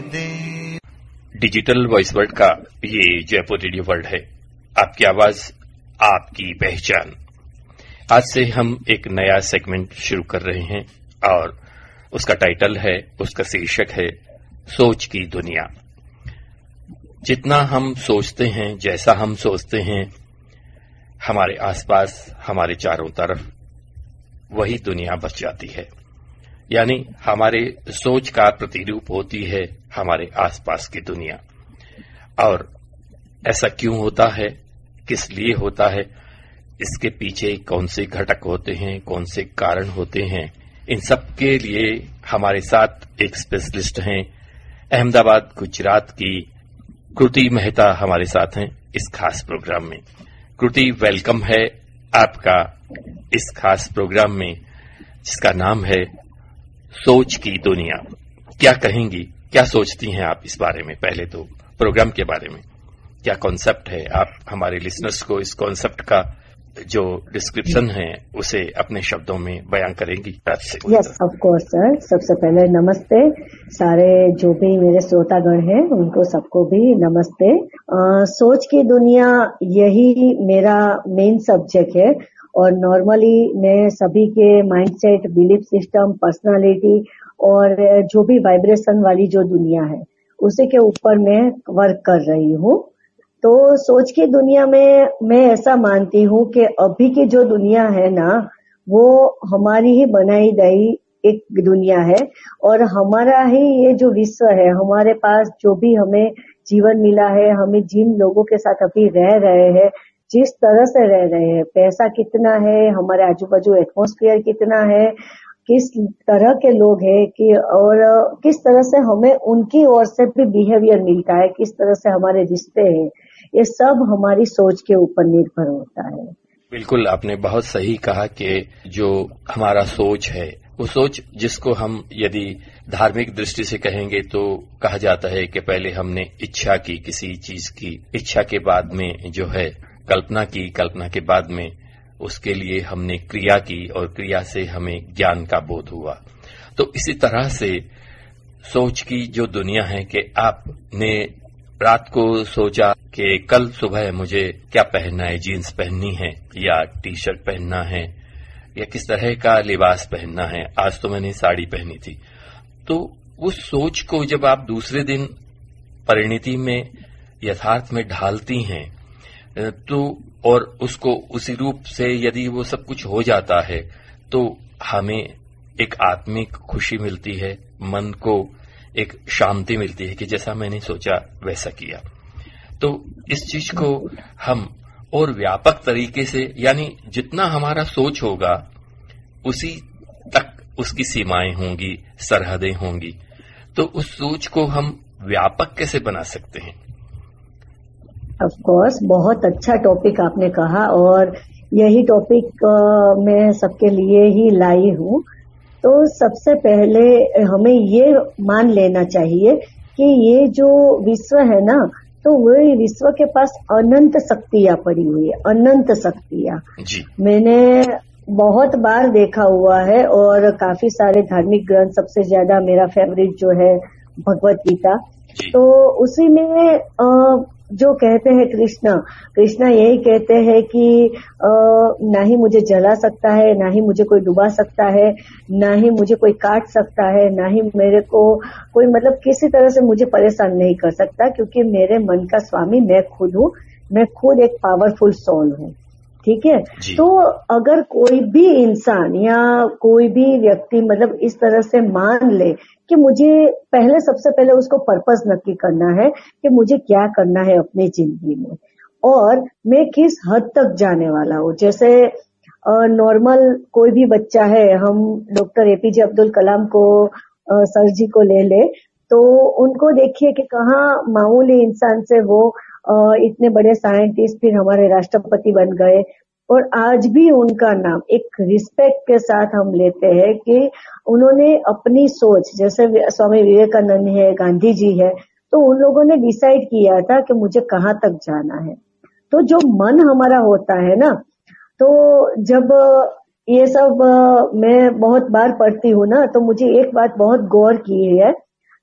दे। Digital voice world का ये Jaipur radio world है, आपकी आवाज आपकी पहचान। आज से हम एक नया सेगमेंट शुरू कर रहे हैं और उसका टाइटल है, उसका शीर्षक है सोच की दुनिया। जितना हम सोचते हैं, जैसा हम सोचते हैं, हमारे आसपास, हमारे चारों तरफ वही दुनिया बच जाती है। यानी हमारे सोच का प्रतिरूप होती है हमारे आसपास की दुनिया। और ऐसा क्यों होता है, किस लिए होता है, इसके पीछे कौन से घटक होते हैं, कौन से कारण होते हैं, इन सब के लिए हमारे साथ एक स्पेशलिस्ट हैं, अहमदाबाद गुजरात की कृति मेहता हमारे साथ हैं इस खास प्रोग्राम में। कृति, वेलकम है आपका इस खास प्रोग्राम में जिसका नाम है सोच की दुनिया। क्या कहेंगी, क्या सोचती हैं आप इस बारे में? पहले तो प्रोग्राम के बारे में क्या कॉन्सेप्ट है, आप हमारे लिसनर्स को इस कॉन्सेप्ट का जो डिस्क्रिप्शन है उसे अपने शब्दों में बयां करेंगी? Yes, of course sir. सबसे पहले नमस्ते सारे जो भी मेरे श्रोतागण हैं, उनको सबको भी नमस्ते। सोच की दुनिया यही मेरा मेन सब्जेक्ट है और नॉर्मली मैं सभी के माइंडसेट, बिलीफ सिस्टम, पर्सनालिटी और जो भी वाइब्रेशन वाली जो दुनिया है उसी के ऊपर मैं वर्क कर रही हूँ। तो सोच की दुनिया में मैं ऐसा मानती हूँ कि अभी की जो दुनिया है ना, वो हमारी ही बनाई गई एक दुनिया है और हमारा ही ये जो विश्व है, हमारे पास जो भी हमें जीवन मिला है, हमें जिन लोगों के साथ अभी रह रहे हैं, जिस तरह से रह रहे हैं, पैसा कितना है, हमारे आजू बाजू एटमॉस्फेयर कितना है, किस तरह के लोग हैं कि और किस तरह से हमें उनकी ओर से भी बिहेवियर मिलता है, किस तरह से हमारे रिश्ते हैं, ये सब हमारी सोच के ऊपर निर्भर होता है। बिल्कुल, आपने बहुत सही कहा कि जो हमारा सोच है, वो सोच जिसको हम यदि धार्मिक दृष्टि से कहेंगे तो कहा जाता है कि पहले हमने इच्छा की, किसी चीज की इच्छा के बाद में जो है कल्पना की, कल्पना के बाद में उसके लिए हमने क्रिया की और क्रिया से हमें ज्ञान का बोध हुआ। तो इसी तरह से सोच की जो दुनिया है कि आपने रात को सोचा कि कल सुबह मुझे क्या पहनना है, जीन्स पहननी है या टी शर्ट पहनना है या किस तरह का लिबास पहनना है। आज तो मैंने साड़ी पहनी थी। तो उस सोच को जब आप दूसरे दिन परिणति में, यथार्थ में ढालती हैं तो और उसको उसी रूप से यदि वो सब कुछ हो जाता है तो हमें एक आत्मिक खुशी मिलती है, मन को एक शांति मिलती है कि जैसा मैंने सोचा वैसा किया। तो इस चीज को हम और व्यापक तरीके से, यानी जितना हमारा सोच होगा उसी तक उसकी सीमाएं होंगी, सरहदें होंगी। तो उस सोच को हम व्यापक कैसे बना सकते हैं? ऑफ कोर्स, बहुत अच्छा टॉपिक आपने कहा और यही टॉपिक मैं सबके लिए ही लाई हूँ। तो सबसे पहले हमें ये मान लेना चाहिए कि ये जो विश्व है ना, तो वही विश्व के पास अनंत शक्तियां पड़ी हुई है, अनंत शक्तियां। मैंने बहुत बार देखा हुआ है और काफी सारे धार्मिक ग्रंथ, सबसे ज्यादा मेरा फेवरेट जो है भगवत गीता, तो उसी में जो कहते हैं कृष्णा यही कहते हैं कि ना ही मुझे जला सकता है, ना ही मुझे कोई डुबा सकता है, ना ही मुझे कोई काट सकता है, ना ही मेरे को कोई मतलब किसी तरह से मुझे परेशान नहीं कर सकता, क्योंकि मेरे मन का स्वामी मैं खुद हूँ, मैं खुद एक पावरफुल सोल हूँ। ठीक है। तो अगर कोई भी इंसान या कोई भी व्यक्ति मतलब इस तरह से मान ले कि मुझे पहले, सबसे पहले उसको पर्पस नक्की करना है कि मुझे क्या करना है अपनी जिंदगी में और मैं किस हद तक जाने वाला हूँ। जैसे नॉर्मल कोई भी बच्चा है, हम डॉक्टर एपीजे अब्दुल कलाम को सर जी को ले ले तो उनको देखिए कि कहाँ मामूली इंसान से वो इतने बड़े साइंटिस्ट, फिर हमारे राष्ट्रपति बन गए और आज भी उनका नाम एक रिस्पेक्ट के साथ हम लेते हैं कि उन्होंने अपनी सोच, जैसे स्वामी विवेकानंद है, गांधी जी है, तो उन लोगों ने डिसाइड किया था कि मुझे कहाँ तक जाना है। तो जो मन हमारा होता है ना, तो जब ये सब मैं बहुत बार पढ़ती हूँ ना, तो मुझे एक बात बहुत गौर की है।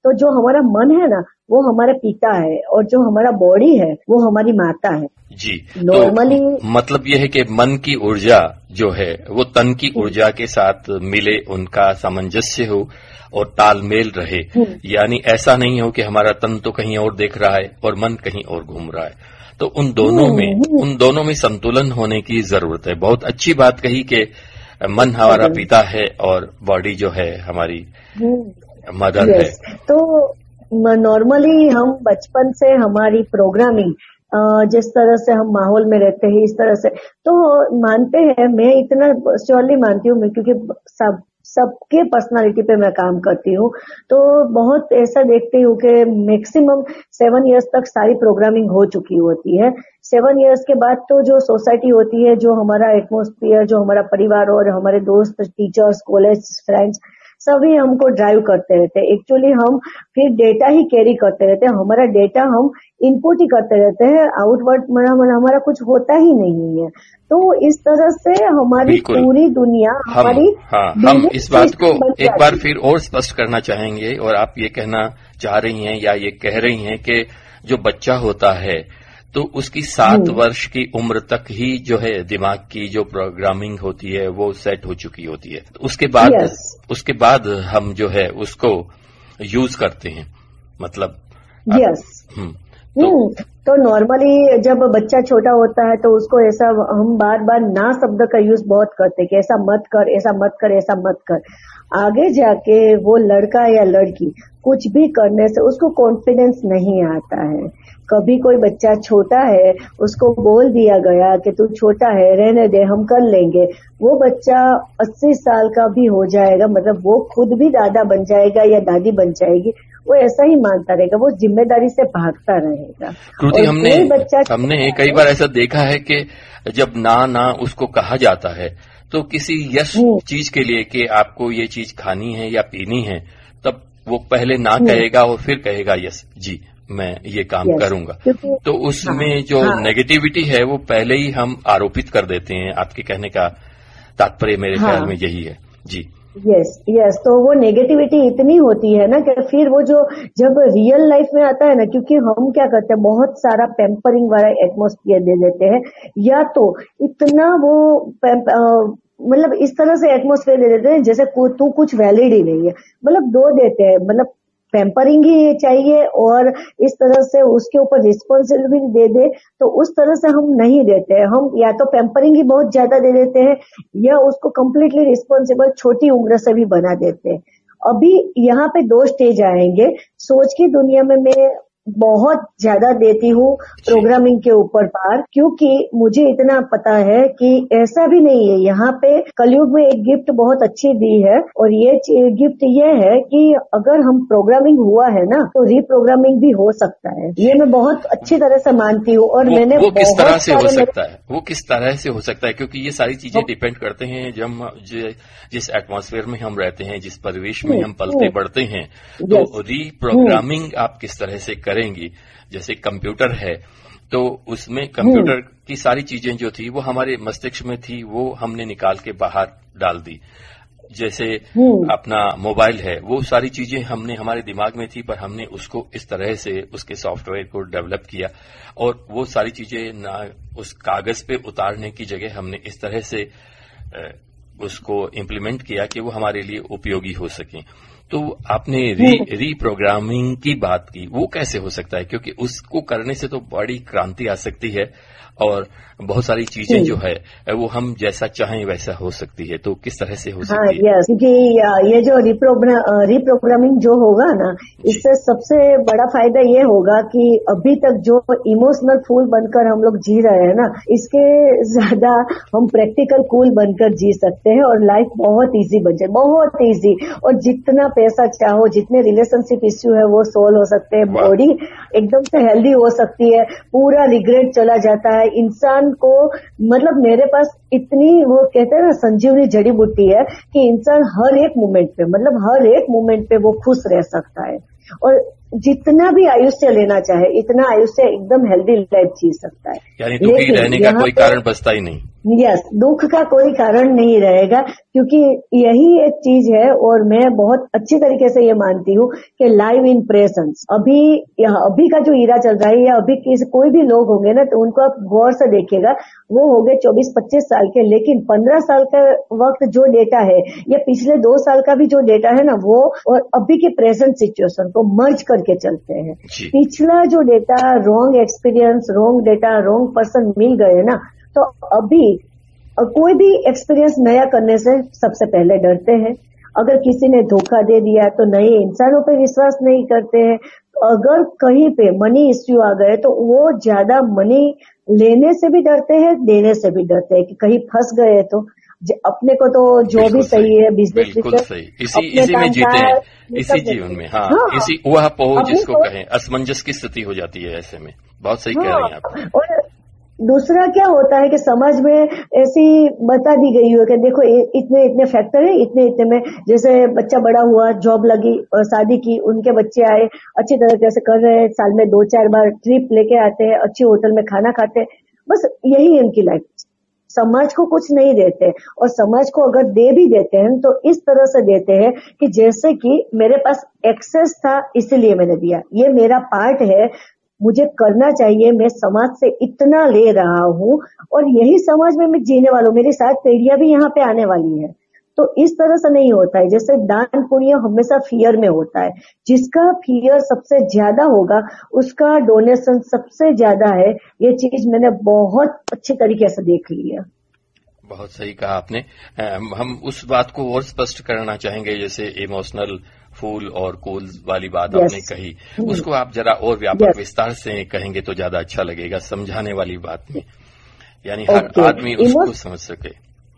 तो जो हमारा मन है ना वो हमारा पिता है और जो हमारा बॉडी है वो हमारी माता है। जी, नॉर्मली तो मतलब यह है कि मन की ऊर्जा जो है वो तन की ऊर्जा के साथ मिले, उनका सामंजस्य हो और तालमेल रहे। यानी ऐसा नहीं हो कि हमारा तन तो कहीं और देख रहा है और मन कहीं और घूम रहा है। तो उन दोनों में संतुलन होने की जरूरत है। बहुत अच्छी बात कही कि मन हमारा पिता है और बॉडी जो है हमारी मदर है। तो नॉर्मली हम बचपन से हमारी प्रोग्रामिंग जिस तरह से हम माहौल में रहते हैं इस तरह से तो मानते हैं, मैं इतना श्योरली मानती हूँ, मैं क्योंकि सबके पर्सनालिटी पे मैं काम करती हूँ तो बहुत ऐसा देखती हूँ कि मैक्सिमम 7 इयर्स तक सारी प्रोग्रामिंग हो चुकी होती है। 7 इयर्स के बाद तो जो सोसाइटी होती है, जो हमारा एटमॉस्फेयर, जो हमारा परिवार और हमारे दोस्त, टीचर्स, कॉलेज फ्रेंड्स सभी हमको ड्राइव करते रहते हैं। एक्चुअली हम फिर डेटा ही कैरी करते रहते हैं, हमारा डेटा हम इनपुट ही करते रहते हैं, आउटवर्ड हमारा कुछ होता ही नहीं है। तो इस तरह से हमारी पूरी दुनिया हम इस बात को एक बार फिर और स्पष्ट करना चाहेंगे और आप ये कहना चाह रही हैं या ये कह रही हैं कि जो बच्चा होता है तो उसकी 7 वर्ष की उम्र तक ही जो है दिमाग की जो प्रोग्रामिंग होती है वो सेट हो चुकी होती है। तो उसके बाद हम जो है उसको यूज करते हैं, मतलब तो नॉर्मली जब बच्चा छोटा होता है तो उसको ऐसा हम बार बार ना शब्द का यूज बहुत करते हैं कि ऐसा मत कर, ऐसा मत कर, ऐसा मत कर। आगे जाके वो लड़का या लड़की कुछ भी करने से उसको कॉन्फिडेंस नहीं आता है। कभी कोई बच्चा छोटा है, उसको बोल दिया गया कि तू छोटा है, रहने दे, हम कर लेंगे, वो बच्चा 80 साल का भी हो जाएगा, मतलब वो खुद भी दादा बन जाएगा या दादी बन जाएगी, वो ऐसा ही मानता रहेगा, वो जिम्मेदारी से भागता रहेगा। कृति, हमने कई बार ऐसा देखा है कि जब ना उसको कहा जाता है तो किसी यस चीज के लिए कि आपको ये चीज खानी है या पीनी है, तब वो पहले ना कहेगा और फिर कहेगा यस जी मैं ये काम करूंगा। तो उसमें जो नेगेटिविटी है वो पहले ही हम आरोपित कर देते हैं। आपके कहने का तात्पर्य मेरे ख्याल में यही है। जी यस, तो वो नेगेटिविटी इतनी होती है ना कि फिर वो जो जब रियल लाइफ में आता है ना, क्योंकि हम क्या करते हैं बहुत सारा पैम्परिंग वाला एटमॉस्फेयर दे देते हैं, या तो इतना वो मतलब इस तरह से एटमॉस्फेयर दे देते हैं जैसे तू कुछ वैलिड ही नहीं है, मतलब दो देते हैं, मतलब पैम्परिंग ही चाहिए और इस तरह से उसके ऊपर रिस्पॉन्सिबिलिटी दे दे, तो उस तरह से हम नहीं देते हैं। हम या तो पैम्परिंग ही बहुत ज्यादा दे देते हैं या उसको कम्प्लीटली रिस्पॉन्सिबल छोटी उम्र से भी बना देते हैं। अभी यहाँ पे 2 स्टेज आएंगे। सोच की दुनिया में मैं बहुत ज्यादा देती हूँ प्रोग्रामिंग के ऊपर पार, क्योंकि मुझे इतना पता है कि ऐसा भी नहीं है। यहाँ पे कलयुग में एक गिफ्ट बहुत अच्छी दी है और ये गिफ्ट ये है कि अगर हम प्रोग्रामिंग हुआ है ना तो रीप्रोग्रामिंग भी हो सकता है। ये मैं बहुत अच्छी तरह से मानती हूँ। और मैंने वो किस तरह से हो सकता है, वो किस तरह से हो सकता है, क्योंकि ये सारी चीजें डिपेंड करते हैं जिस एटमॉस्फेयर में हम रहते हैं, जिस परिवेश में हम पलते बढ़ते हैं। तो रीप्रोग्रामिंग आप किस तरह से करेंगी? जैसे कंप्यूटर है तो उसमें कंप्यूटर की सारी चीजें जो थी वो हमारे मस्तिष्क में थी, वो हमने निकाल के बाहर डाल दी। जैसे अपना मोबाइल है, वो सारी चीजें हमने हमारे दिमाग में थी पर हमने उसको इस तरह से उसके सॉफ्टवेयर को डेवलप किया और वो सारी चीजें ना उस कागज पे उतारने की जगह हमने इस तरह से उसको इम्प्लीमेंट किया कि वो हमारे लिए उपयोगी हो सके। तो आपने रीप्रोग्रामिंग की बात की, वो कैसे हो सकता है? क्योंकि उसको करने से तो बड़ी क्रांति आ सकती है और बहुत सारी चीजें जो है वो हम जैसा चाहें वैसा हो सकती है। तो किस तरह से हो सकती है? क्योंकि ये जो रीप्रोग्रामिंग जो होगा ना, इससे सबसे बड़ा फायदा ये होगा कि अभी तक जो इमोशनल फूल बनकर हम लोग जी रहे हैं ना, इसके ज्यादा हम प्रैक्टिकल कूल बनकर जी सकते हैं और लाइफ बहुत इजी बन जाए, बहुत इजी। और जितना पैसा चाहो, जितने रिलेशनशिप इश्यू है वो सोल्व हो सकते हैं, बॉडी एकदम से हेल्दी हो सकती है, पूरा रिग्रेट चला जाता है इंसान को। मतलब मेरे पास इतनी वो कहते हैं ना संजीवनी जड़ी बूटी है कि इंसान हर एक मोमेंट पे, मतलब हर एक मोमेंट पे वो खुश रह सकता है। और जितना भी आयुष्य लेना चाहे इतना आयुष्य एकदम हेल्दी लाइफ जी सकता है, यानी दुखी रहने का कोई कारण बचता ही नहीं। यस, दुख का कोई कारण नहीं रहेगा, क्योंकि यही एक चीज है। और मैं बहुत अच्छी तरीके से ये मानती हूँ कि लाइव इन प्रेजेंस, अभी का जो ईरा चल रहा है, या अभी कोई भी लोग होंगे ना, तो उनको आप गौर से देखिएगा, वो हो गए 24-25 साल के, लेकिन 15 साल का वक्त जो डेटा है, या पिछले 2 साल का भी जो डेटा है ना, वो और अभी के प्रेजेंट सिचुएशन को मर्ज करके चलते हैं। पिछला जो data, wrong experience, wrong data, wrong person मिल गए ना, तो अभी कोई भी एक्सपीरियंस नया करने से सबसे पहले डरते हैं। अगर किसी ने धोखा दे दिया तो नए इंसानों पर विश्वास नहीं करते हैं। अगर कहीं पे मनी इश्यू आ गए तो वो ज्यादा मनी लेने से भी डरते हैं, देने से भी डरते हैं कि कहीं फंस गए तो। अपने को तो जो भी सही है, बिजनेस बिल्कुल सही, इसी में जीते हैं, इसी जीवन में। हाँ, इसी वह पोह जिसको कहें, असमंजस की स्थिति हो जाती है ऐसे में। बहुत सही कह रही हैं आप। और दूसरा क्या होता है कि समाज में ऐसी बता दी गई है कि देखो इतने इतने फैक्टर है, इतने इतने में, जैसे बच्चा बड़ा हुआ, जॉब लगी और शादी की, उनके बच्चे आए, अच्छी तरीके से कर रहे हैं, साल में 2-4 बार ट्रिप लेके आते हैं, अच्छी होटल में खाना खाते हैं, बस यही उनकी लाइफ। समाज को कुछ नहीं देते, और समाज को अगर दे भी देते हैं तो इस तरह से देते हैं कि जैसे कि मेरे पास एक्सेस था इसलिए मैंने दिया, ये मेरा पार्ट है, मुझे करना चाहिए, मैं समाज से इतना ले रहा हूँ और यही समाज में मैं जीने वाला हूँ, मेरी 7 पीढ़ियां भी यहाँ पे आने वाली है। तो इस तरह से नहीं होता है। जैसे दान पुण्य हमेशा फियर में होता है, जिसका फियर सबसे ज्यादा होगा उसका डोनेशन सबसे ज्यादा है। ये चीज मैंने बहुत अच्छे तरीके से देख ली है। बहुत सही कहा आपने। हम उस बात को और स्पष्ट करना चाहेंगे, जैसे इमोशनल फूल और कूल वाली बात आपने कही, उसको आप जरा और व्यापक विस्तार से कहेंगे तो ज्यादा अच्छा लगेगा, समझाने वाली बात में, यानी हर आदमी उसको समझ सके।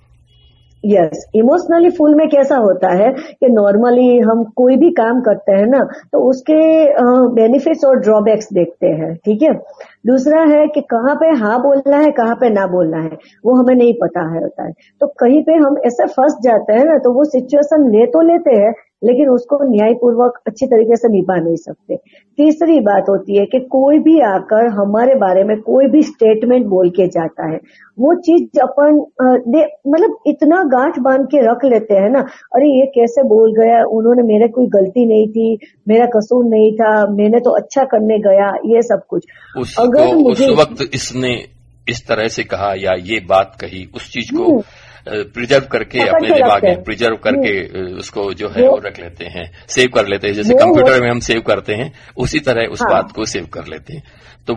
यस, इमोशनली फूल में कैसा होता है कि नॉर्मली हम कोई भी काम करते हैं ना, तो उसके बेनिफिट्स और ड्रॉबैक्स देखते हैं, ठीक है। दूसरा है कि कहाँ पे हाँ बोलना है, कहाँ पे ना बोलना है, वो हमें नहीं पता है होता है। तो कहीं पे हम ऐसे फंस जाते हैं ना, तो वो सिचुएशन ले तो लेते हैं लेकिन उसको न्यायपूर्वक अच्छी तरीके से निभा नहीं सकते। तीसरी बात होती है कि कोई भी आकर हमारे बारे में कोई भी स्टेटमेंट बोल के जाता है, वो चीज अपन मतलब इतना गांठ बांध के रख लेते हैं ना, अरे ये कैसे बोल गया, उन्होंने, मेरे कोई गलती नहीं थी, मेरा कसूर नहीं था, मैंने तो अच्छा करने गया, ये सब कुछ। अगर उस वक्त इसने इस तरह से कहा या ये बात कही, उस चीज को प्रिजर्व करके अपने दिमाग में प्रिजर्व करके उसको जो है वो रख लेते हैं, सेव कर लेते हैं, जैसे कंप्यूटर में हम सेव करते हैं उसी तरह उस बात को सेव कर लेते हैं। तो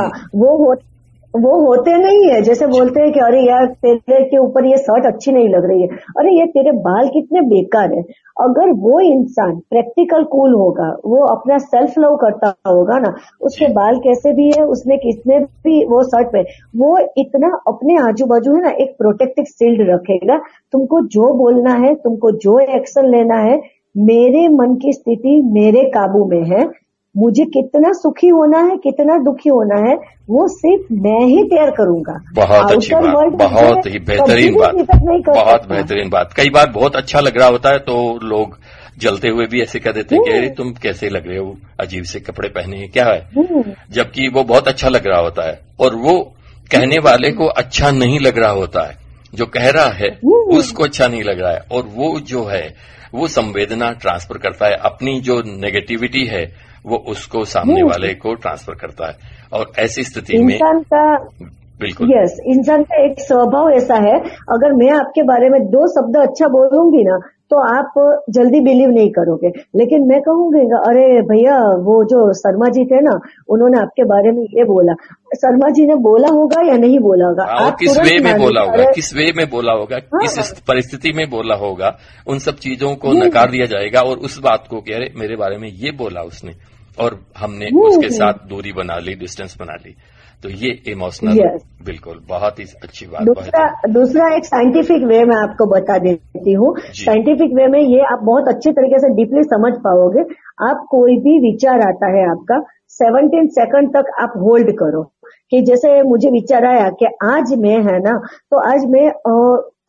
वो होते नहीं है। जैसे बोलते हैं कि अरे यार तेरे के ऊपर ये शर्ट अच्छी नहीं लग रही है, अरे ये तेरे बाल कितने बेकार है। अगर वो इंसान प्रैक्टिकल कूल होगा, वो अपना सेल्फ लव करता होगा ना, उसके बाल कैसे भी है, उसने किसने भी वो शर्ट पे, वो इतना अपने आजू बाजू है ना एक प्रोटेक्टिव शील्ड रखेगा। तुमको जो बोलना है, तुमको जो एक्शन लेना है, मेरे मन की स्थिति मेरे काबू में है, मुझे कितना सुखी होना है, कितना दुखी होना है, वो सिर्फ मैं ही तैयार करूंगा। बहुत अच्छी बात, बहुत ही बेहतरीन बात, बहुत बेहतरीन बात। कई बार बहुत अच्छा लग रहा होता है तो लोग जलते हुए भी ऐसे कह देते हैं कि अरे तुम कैसे लग रहे हो, अजीब से कपड़े पहने हैं, क्या है, जबकि वो बहुत अच्छा लग रहा होता है और वो कहने वाले को अच्छा नहीं लग रहा होता है, जो कह रहा है उसको अच्छा नहीं लग रहा है, और वो जो है वो संवेदना ट्रांसफर करता है, अपनी जो नेगेटिविटी है वो उसको सामने वाले को ट्रांसफर करता है। और ऐसी स्थिति में इंसान का बिल्कुल इंसान का एक स्वभाव ऐसा है, अगर मैं आपके बारे में 2 शब्द अच्छा बोलूंगी ना तो आप जल्दी बिलीव नहीं करोगे, लेकिन मैं कहूंगी अरे भैया वो जो शर्मा जी थे ना, उन्होंने आपके बारे में ये बोला, शर्मा जी ने बोला होगा या नहीं बोला होगा, आप किस वे में बोला होगा, किस वे में बोला होगा, किस परिस्थिति में बोला होगा, उन सब चीजों को नकार दिया जाएगा और उस बात को कि अरे मेरे बारे में ये बोला उसने, और हमने उसके साथ दूरी बना ली, डिस्टेंस बना ली। तो ये इमोशनल बिल्कुल बहुत ही अच्छी बात। दूसरा एक साइंटिफिक वे में आपको बता देती हूँ। साइंटिफिक वे में ये आप बहुत अच्छे तरीके से डीपली समझ पाओगे। आप कोई भी विचार आता है आपका, 17 सेकंड तक आप होल्ड करो, कि जैसे मुझे विचार आया कि आज मैं है ना, तो आज मैं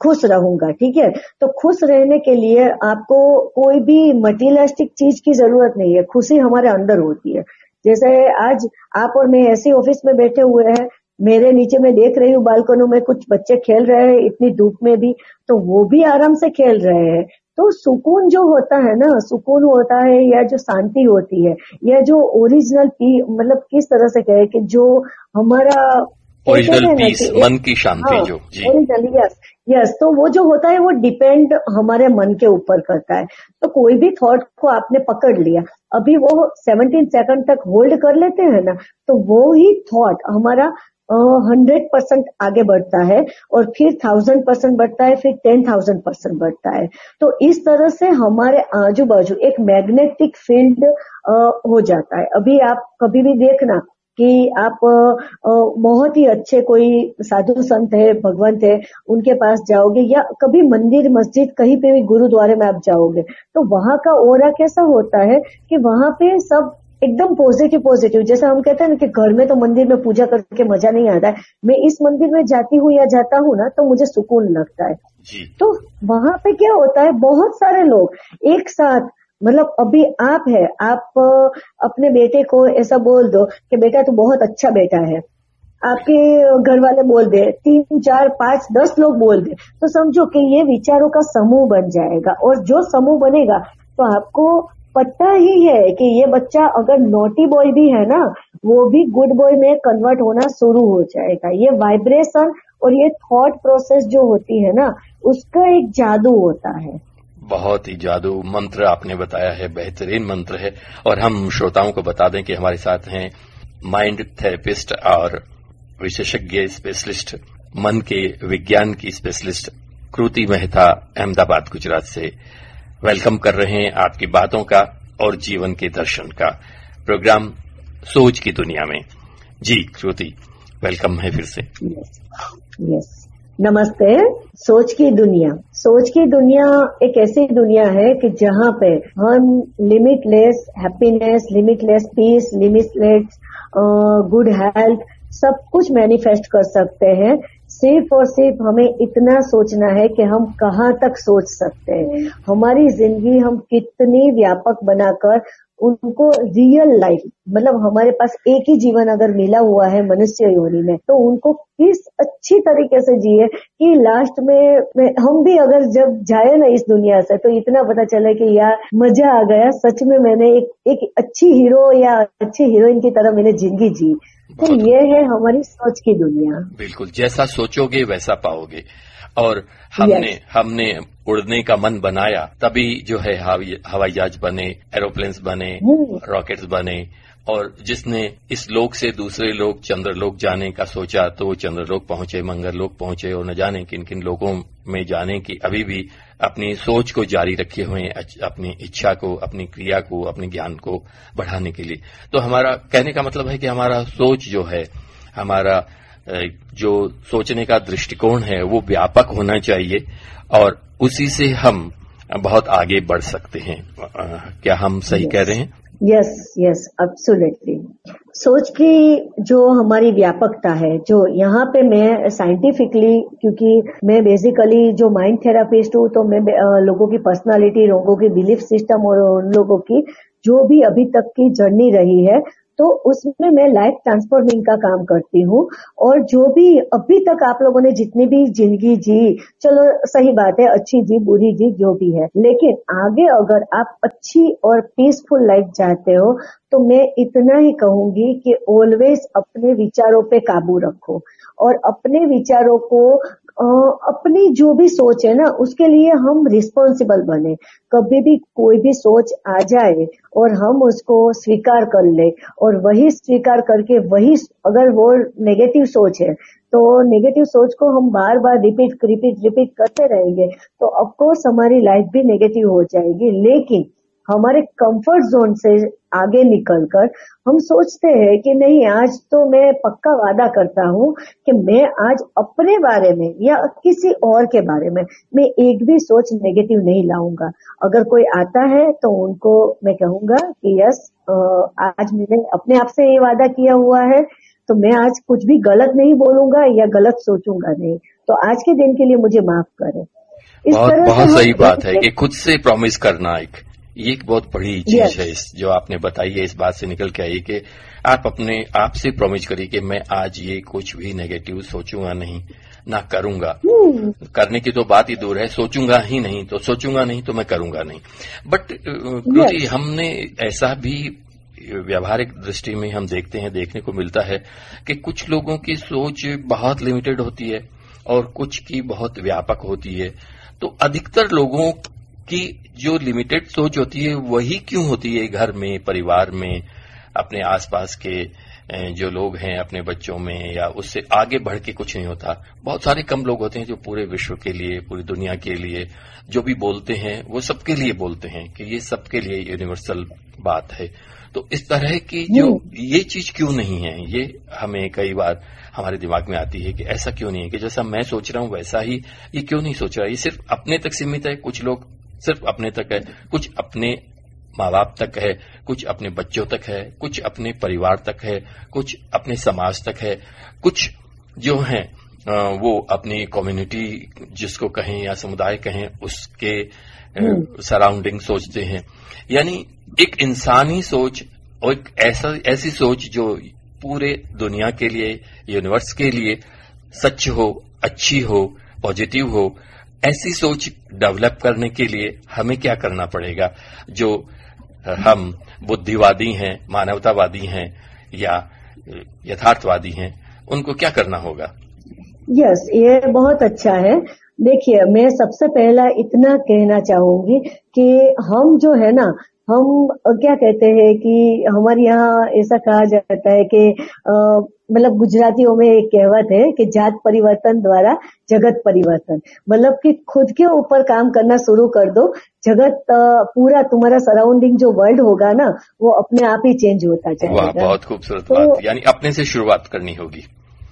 खुश रहूंगा, ठीक है। तो खुश रहने के लिए आपको कोई भी मटेरियलिस्टिक चीज की जरूरत नहीं है, खुशी हमारे अंदर होती है। जैसे आज आप और मैं ऐसे ऑफिस में बैठे हुए हैं, मेरे नीचे मैं देख रही हूँ बालकनी में कुछ बच्चे खेल रहे हैं इतनी धूप में भी, तो वो भी आराम से खेल रहे हैं। तो सुकून जो होता है ना, सुकून होता है या जो शांति होती है, या जो ओरिजिनल मतलब किस तरह से कहे कि जो हमारा ओरिजिनल पीस, मन की शांति, जो जी ओरिजिनल, यस, तो वो जो होता है वो डिपेंड हमारे मन के ऊपर करता है। तो कोई भी थॉट को आपने पकड़ लिया, अभी वो 17 सेकंड तक होल्ड कर लेते हैं ना, तो वो ही थॉट हमारा 100% आगे बढ़ता है, और फिर 1000% बढ़ता है, फिर 10,000% बढ़ता है। तो इस तरह से हमारे आजू बाजू एक मैग्नेटिक फील्ड हो जाता है। अभी आप कभी भी देखना कि आप बहुत ही अच्छे कोई साधु संत है, भगवंत है, उनके पास जाओगे, या कभी मंदिर मस्जिद कहीं पे भी गुरुद्वारे में आप जाओगे, तो वहां का ऑरा कैसा होता है कि वहां पे सब एकदम पॉजिटिव। जैसे हम कहते हैं ना कि घर में तो मंदिर में पूजा करके मजा नहीं आता है, मैं इस मंदिर में जाती हूँ या जाता हूँ ना तो मुझे सुकून लगता है जी। तो वहां पे क्या होता है, बहुत सारे लोग एक साथ, मतलब अभी आप है, आप अपने बेटे को ऐसा बोल दो कि बेटा तू बहुत अच्छा बेटा है, आपके घर वाले बोल दे, 3, 4, 5, 10 लोग बोल दे, तो समझो कि ये विचारों का समूह बन जाएगा। और जो समूह बनेगा तो आपको पता ही है कि ये बच्चा अगर नॉटी बॉय भी है ना, वो भी गुड बॉय में कन्वर्ट होना शुरू हो जाएगा। ये वाइब्रेशन और ये थॉट प्रोसेस जो होती है ना, उसका एक जादू होता है। बहुत ही जादू मंत्र आपने बताया है, बेहतरीन मंत्र है। और हम श्रोताओं को बता दें कि हमारे साथ हैं माइंड थेरेपिस्ट और विशेषज्ञ स्पेशलिस्ट, मन के विज्ञान की स्पेशलिस्ट कृति मेहता, अहमदाबाद गुजरात से। वेलकम कर रहे हैं आपकी बातों का और जीवन के दर्शन का प्रोग्राम सोच की दुनिया में। जी कृति, वेलकम है फिर से। यस, नमस्ते। सोच की दुनिया एक ऐसी दुनिया है कि जहाँ पे हम limitless happiness, limitless piece, limitless good health सब कुछ मैनिफेस्ट कर सकते हैं। सिर्फ और सिर्फ हमें इतना सोचना है कि हम कहाँ तक सोच सकते हैं। हमारी जिंदगी हम कितनी व्यापक बनाकर उनको रियल लाइफ, मतलब हमारे पास एक ही जीवन अगर मिला हुआ है मनुष्य योनि में, तो उनको किस अच्छी तरीके से जिए कि लास्ट में हम भी अगर जब जाए ना इस दुनिया से तो इतना पता चले कि यार मजा आ गया, सच में मैंने एक अच्छी हीरो या अच्छी हीरोइन की तरह मैंने जिंदगी जी। तो ये है हमारी सोच की दुनिया। बिल्कुल, जैसा सोचोगे वैसा पाओगे। और हमने उड़ने का मन बनाया, तभी जो है हवाई जहाज बने, एरोप्लेन्स बने, रॉकेट्स बने। और जिसने इस लोक से दूसरे लोक चंद्रलोक जाने का सोचा तो वो चंद्रलोक पहुंचे, मंगललोक पहुंचे, और न जाने किन किन लोगों में जाने की अभी भी अपनी सोच को जारी रखे हुए हैं, अपनी इच्छा को, अपनी क्रिया को, अपने ज्ञान को बढ़ाने के लिए। तो हमारा कहने का मतलब है कि हमारा सोच जो है, हमारा जो सोचने का दृष्टिकोण है वो व्यापक होना चाहिए, और उसी से हम बहुत आगे बढ़ सकते हैं। क्या हम सही कह रहे हैं? Yes, absolutely. सोच की जो हमारी व्यापकता है, जो यहाँ पे मैं साइंटिफिकली, क्योंकि मैं बेसिकली जो माइंड थेरापिस्ट हूँ, तो मैं लोगों की पर्सनालिटी, लोगों की बिलीफ सिस्टम और उन लोगों की जो भी अभी तक की जर्नी रही है, तो उसमें मैं लाइफ ट्रांसफॉर्मिंग का काम करती हूँ। और जो भी अभी तक आप लोगों ने जितनी भी जिंदगी जी, चलो सही बात है, अच्छी जी बुरी जी जो भी है, लेकिन आगे अगर आप अच्छी और पीसफुल लाइफ चाहते हो तो मैं इतना ही कहूंगी कि ऑलवेज अपने विचारों पे काबू रखो, और अपने विचारों को अपनी जो भी सोच है ना उसके लिए हम रिस्पॉन्सिबल बने। कभी भी कोई भी सोच आ जाए और हम उसको स्वीकार कर ले, और वही स्वीकार करके वही, अगर वो नेगेटिव सोच है तो नेगेटिव सोच को हम बार बार रिपीट करते रहेंगे तो ऑफकोर्स हमारी लाइफ भी नेगेटिव हो जाएगी। लेकिन हमारे कंफर्ट जोन से आगे निकलकर हम सोचते हैं कि नहीं, आज तो मैं पक्का वादा करता हूँ कि मैं आज अपने बारे में या किसी और के बारे में मैं एक भी सोच नेगेटिव नहीं लाऊंगा। अगर कोई आता है तो उनको मैं कहूंगा कि यस, आज मैंने अपने आप से ये वादा किया हुआ है, तो मैं आज कुछ भी गलत नहीं बोलूंगा या गलत सोचूंगा नहीं, तो आज के दिन के लिए मुझे माफ करें। इस तरह बहुत से सही बात है कि खुद से प्रॉमिस करना ये एक बहुत बड़ी चीज है। जो आपने बताई है, इस बात से निकल के आई कि आप अपने आप से प्रॉमिस करिए कि मैं आज ये कुछ भी नेगेटिव सोचूंगा नहीं, ना करूंगा। करने की तो बात ही दूर है, सोचूंगा नहीं तो मैं करूंगा नहीं। बट गुरुजी, हमने ऐसा भी व्यावहारिक दृष्टि में हम देखने को मिलता है कि कुछ लोगों की सोच बहुत लिमिटेड होती है और कुछ की बहुत व्यापक होती है। तो अधिकतर लोगों की जो लिमिटेड सोच होती है वही क्यों होती है? घर में, परिवार में, अपने आसपास के जो लोग हैं, अपने बच्चों में, या उससे आगे बढ़ के कुछ नहीं होता। बहुत सारे कम लोग होते हैं जो पूरे विश्व के लिए, पूरी दुनिया के लिए जो भी बोलते हैं वो सबके लिए बोलते हैं कि ये सबके लिए यूनिवर्सल बात है। तो इस तरह की जो ये चीज क्यों नहीं है, ये हमें कई बार हमारे दिमाग में आती है कि ऐसा क्यों नहीं है कि जैसा मैं सोच रहा हूं वैसा ही ये क्यों नहीं सोच रहा। ये सिर्फ अपने तक सीमित है। कुछ लोग सिर्फ अपने तक है, कुछ अपने माँ बाप तक है, कुछ अपने बच्चों तक है, कुछ अपने परिवार तक है, कुछ अपने समाज तक है, कुछ जो है वो अपनी कम्युनिटी जिसको कहें या समुदाय कहें उसके सराउंडिंग सोचते हैं। यानी एक इंसानी सोच और एक ऐसी सोच जो पूरे दुनिया के लिए, यूनिवर्स के लिए सच हो, अच्छी हो, पॉजिटिव हो, ऐसी सोच डेवलप करने के लिए हमें क्या करना पड़ेगा? जो हम बुद्धिवादी हैं, मानवतावादी हैं या यथार्थवादी हैं, उनको क्या करना होगा? यस, ये बहुत अच्छा है। देखिए, मैं सबसे पहला इतना कहना चाहूंगी कि हम जो है ना, हम क्या कहते हैं कि हमारे यहाँ ऐसा कहा जाता है कि मतलब गुजरातियों में एक कहावत है कि जात परिवर्तन द्वारा जगत परिवर्तन। मतलब कि खुद के ऊपर काम करना शुरू कर दो, जगत पूरा तुम्हारा सराउंडिंग जो वर्ल्ड होगा ना वो अपने आप ही चेंज होता जाएगा। वाह, बहुत खूबसूरत बात। यानी अपने से शुरुआत करनी होगी।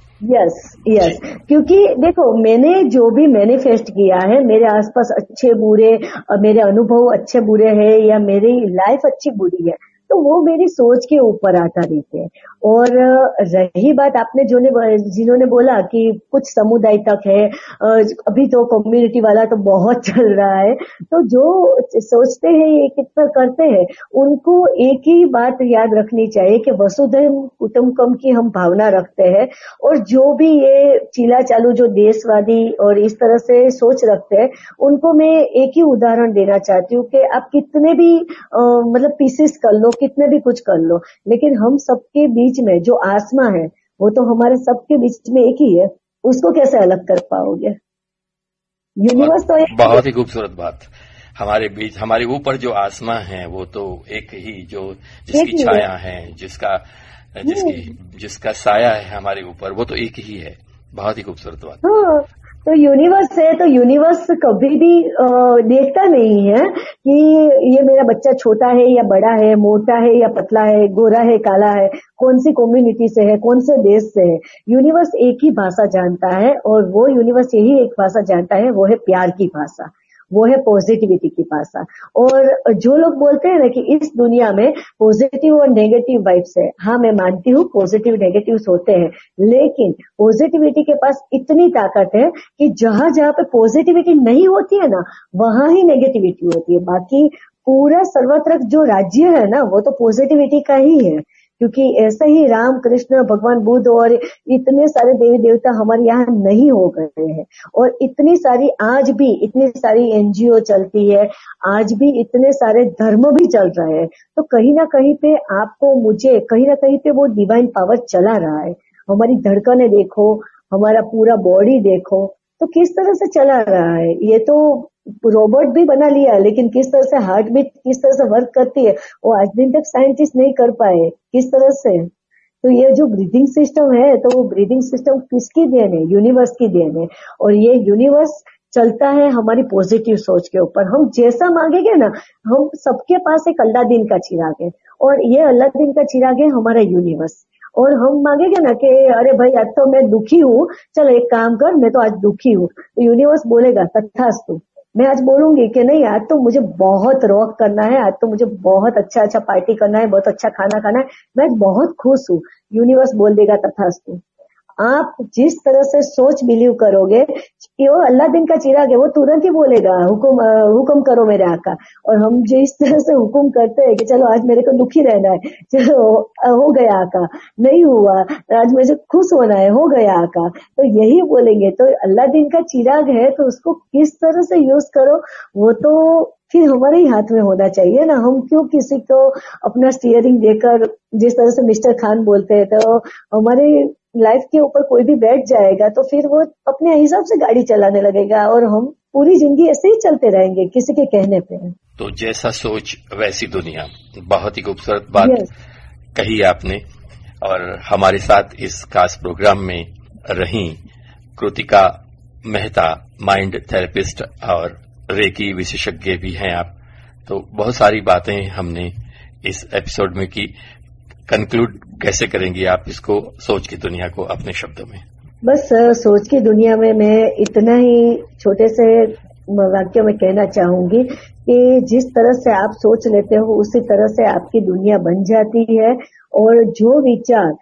यस, क्योंकि देखो, मैंने जो भी मैनिफेस्ट किया है, मेरे आसपास अच्छे बुरे, मेरे अनुभव अच्छे बुरे हैं या मेरी लाइफ अच्छी बुरी है, तो वो मेरी सोच के ऊपर आधारित है। और रही बात आपने जिन्होंने बोला कि कुछ समुदाय तक है, अभी तो कम्युनिटी वाला तो बहुत चल रहा है, तो जो सोचते हैं ये कितना करते हैं, उनको एक ही बात याद रखनी चाहिए कि वसुधैव कुटुंबकम की हम भावना रखते हैं। और जो भी ये चीला चालू जो देशवादी और इस तरह से सोच रखते हैं, उनको मैं एक ही उदाहरण देना चाहती हूँ कि आप कितने भी मतलब पीसेस कर लो, कितने भी कुछ कर लो, लेकिन हम सबके बीच में जो आत्मा है वो तो हमारे सबके बीच में एक ही है, उसको कैसे अलग कर पाओगे? यूनिवर्स तो एक बहुत ही खूबसूरत बात। हमारे बीच, हमारे ऊपर जो आत्मा है वो तो एक ही, जो जिसकी छाया है, जिसका साया है हमारे ऊपर, वो तो एक ही है। बहुत ही खूबसूरत बात। हाँ, तो यूनिवर्स है, तो यूनिवर्स कभी भी देखता नहीं है कि ये मेरा बच्चा छोटा है या बड़ा है, मोटा है या पतला है, गोरा है, काला है, कौन सी कम्युनिटी से है, कौन से देश से है। यूनिवर्स एक ही भाषा जानता है और वो यूनिवर्स यही एक भाषा जानता है, वो है प्यार की भाषा, वो है पॉजिटिविटी की भाषा। और जो लोग बोलते हैं ना कि इस दुनिया में पॉजिटिव और नेगेटिव वाइब्स है, हाँ मैं मानती हूँ पॉजिटिव नेगेटिव्स होते हैं, लेकिन पॉजिटिविटी के पास इतनी ताकत है कि जहां जहां पे पॉजिटिविटी नहीं होती है ना, वहां ही नेगेटिविटी होती है। बाकी पूरा सर्वत्र जो राज्य है ना वो तो पॉजिटिविटी का ही है, क्योंकि ऐसे ही राम कृष्ण भगवान बुद्ध और इतने सारे देवी देवता हमारे यहाँ नहीं हो गए हैं। और इतनी सारी आज भी इतनी सारी एनजीओ चलती है, आज भी इतने सारे धर्म भी चल रहे हैं, तो कहीं ना कहीं पे आपको मुझे कहीं ना कहीं पे वो डिवाइन पावर चला रहा है। हमारी धड़कनें देखो, हमारा पूरा बॉडी देखो, तो किस तरह से चला रहा है। ये तो रोबोट भी बना लिया, लेकिन किस तरह से हार्ट बीट किस तरह से वर्क करती है वो आज दिन तक साइंटिस्ट नहीं कर पाए, किस तरह से। तो ये जो ब्रीदिंग सिस्टम है, तो वो ब्रीदिंग सिस्टम किसकी देन है? यूनिवर्स की देन है। और ये यूनिवर्स चलता है हमारी पॉजिटिव सोच के ऊपर। हम जैसा मांगेंगे ना, हम सबके पास एक अल्लादीन का चिराग है, और ये अल्लादीन का चिराग है हमारा यूनिवर्स। और हम मांगेंगे ना कि अरे भाई आज तो मैं दुखी हूँ, चलो एक काम कर, मैं तो आज दुखी हूँ, तो यूनिवर्स बोलेगा तथास्तु, मैं आज बोलूंगी कि नहीं आज तो मुझे बहुत रॉक करना है, आज तो मुझे बहुत अच्छा पार्टी करना है, बहुत अच्छा खाना खाना है, मैं आज बहुत खुश हूँ, यूनिवर्स बोल देगा तथास्तु। आप जिस तरह से सोच बिलीव करोगे कि वो अल्लाह दिन का चिराग है, वो तुरंत ही बोलेगा हुक्म करो मेरे आका। और हम जिस तरह से हुक्म करते हैं कि चलो आज मेरे को दुखी रहना है, चलो हो गया आका, नहीं हुआ आज मुझे खुश होना है, हो गया आका, तो यही बोलेंगे। तो अल्लाह दिन का चिराग है तो उसको किस तरह से यूज करो वो तो फिर हमारे ही हाथ में होना चाहिए ना। हम क्यों किसी को अपना स्टीयरिंग देकर, जिस तरह से मिस्टर खान बोलते हैं, तो हमारे लाइफ के ऊपर कोई भी बैठ जाएगा तो फिर वो अपने हिसाब से गाड़ी चलाने लगेगा और हम पूरी जिंदगी ऐसे ही चलते रहेंगे किसी के कहने पे। तो जैसा सोच वैसी दुनिया, बहुत ही खूबसूरत बात कही आपने। और हमारे साथ इस खास प्रोग्राम में रही कृतिका मेहता, माइंड थेरेपिस्ट और रेकी विशेषज्ञ भी हैं आप। तो बहुत सारी बातें हमने इस एपिसोड में की। कंक्लूड कैसे करेंगी आप इसको, सोच की दुनिया को अपने शब्दों में? बस सोच की दुनिया में मैं इतना ही छोटे से वाक्य में कहना चाहूंगी कि जिस तरह से आप सोच लेते हो उसी तरह से आपकी दुनिया बन जाती है। और जो विचार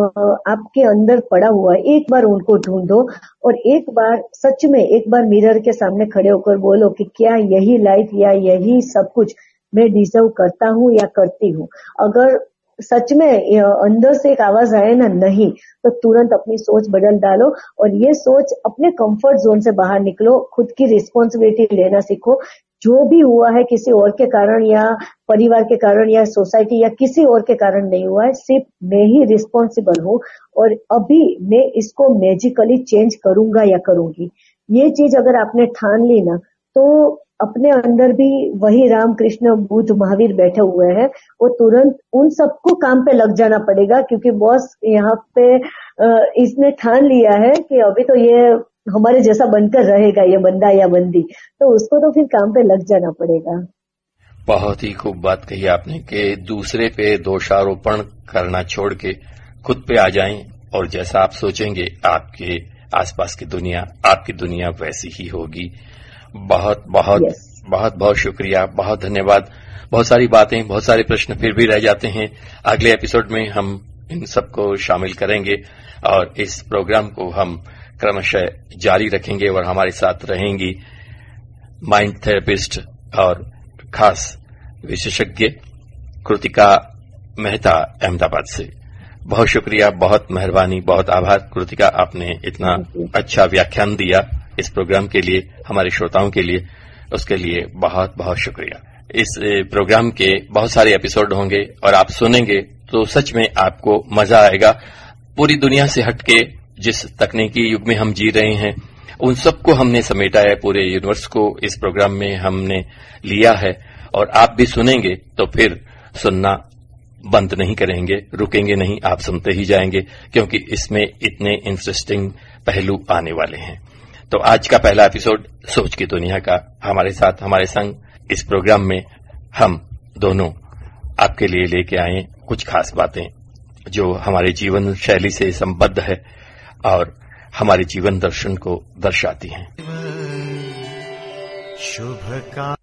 आपके अंदर पड़ा हुआ है एक बार उनको ढूंढो और एक बार सच में एक बार मिरर के सामने खड़े होकर बोलो कि क्या यही लाइफ या यही सब कुछ मैं डिजर्व करता हूँ या करती हूँ। अगर सच में अंदर से एक आवाज आए ना नहीं, तो तुरंत अपनी सोच बदल डालो और ये सोच अपने कंफर्ट जोन से बाहर निकलो, खुद की रिस्पॉन्सिबिलिटी लेना सीखो। जो भी हुआ है किसी और के कारण या परिवार के कारण या सोसाइटी या किसी और के कारण नहीं हुआ है, सिर्फ मैं ही रिस्पॉन्सिबल हूँ और अभी मैं इसको मैजिकली चेंज करूंगा या करूंगी। ये चीज अगर आपने ठान ली ना तो अपने अंदर भी वही राम कृष्ण बुद्ध महावीर बैठे हुए हैं, वो तुरंत उन सबको काम पे लग जाना पड़ेगा क्योंकि बॉस यहाँ पे इसने ठान लिया है कि अभी तो ये हमारे जैसा बनकर रहेगा, ये बंदा या बंदी, तो उसको तो फिर काम पे लग जाना पड़ेगा। बहुत ही खूब बात कही आपने कि दूसरे पे दोषारोपण करना छोड़ के खुद पे आ जाएं और जैसा आप सोचेंगे आपके आसपास की दुनिया, आपकी दुनिया वैसी ही होगी। बहुत बहुत बहुत बहुत शुक्रिया, बहुत धन्यवाद। बहुत सारी बातें, बहुत सारे प्रश्न फिर भी रह जाते हैं। अगले एपिसोड में हम इन सबको शामिल करेंगे और इस प्रोग्राम को हम क्रमशः जारी रखेंगे और हमारे साथ रहेंगी माइंड थेरेपिस्ट और खास विशेषज्ञ कृतिका मेहता अहमदाबाद से। बहुत शुक्रिया, बहुत मेहरबानी, बहुत आभार कृतिका, आपने इतना अच्छा व्याख्यान दिया इस प्रोग्राम के लिए, हमारे श्रोताओं के लिए, उसके लिए बहुत बहुत शुक्रिया। इस प्रोग्राम के बहुत सारे एपिसोड होंगे और आप सुनेंगे तो सच में आपको मजा आएगा। पूरी दुनिया से हटके जिस तकनीकी युग में हम जी रहे हैं उन सबको हमने समेटा है, पूरे यूनिवर्स को इस प्रोग्राम में हमने लिया है और आप भी सुनेंगे तो फिर सुनना बंद नहीं करेंगे, रुकेंगे नहीं, आप सुनते ही जाएंगे क्योंकि इसमें इतने इंटरेस्टिंग पहलू आने वाले हैं। तो आज का पहला एपिसोड सोच की दुनिया का हमारे साथ, हमारे संग इस प्रोग्राम में हम दोनों आपके लिए लेके आए कुछ खास बातें जो हमारे जीवन शैली से संबद्ध है और हमारे जीवन दर्शन को दर्शाती हैं। शुभ का